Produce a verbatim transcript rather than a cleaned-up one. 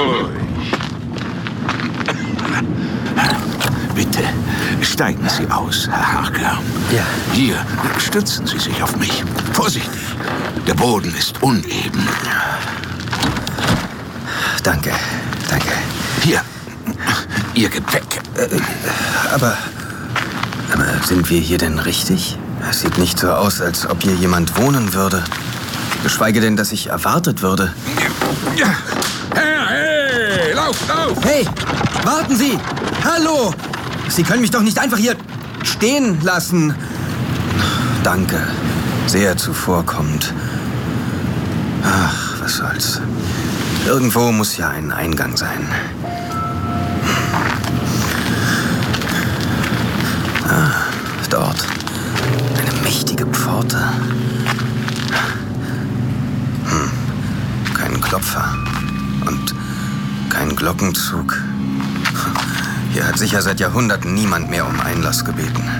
Bitte, steigen Sie aus, Herr Harker. Ja. Hier, stützen Sie sich auf mich. Vorsichtig, der Boden ist uneben. Danke, danke. Hier, Ihr Gepäck. Äh, aber, aber sind wir hier denn richtig? Es sieht nicht so aus, als ob hier jemand wohnen würde. Geschweige denn, dass ich erwartet würde. Herr, hey, lauf, lauf! Hey, warten Sie! Hallo! Sie können mich doch nicht einfach hier stehen lassen. Danke. Sehr zuvorkommend. Ach, was soll's. Irgendwo muss ja ein Eingang sein. Ah, dort. Eine mächtige Pforte. Hm, kein Klopfer. Und kein Glockenzug. Hier hat sicher seit Jahrhunderten niemand mehr um Einlass gebeten.